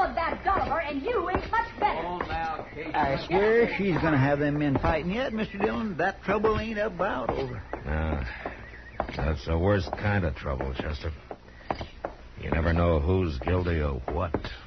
of that Gulliver, and you ain't much better. Oh, now, Kate. I swear she's going to have them men fighting yet, Mr. Dillon. That trouble ain't about over. That's the worst kind of trouble, Chester. You never know who's guilty of what.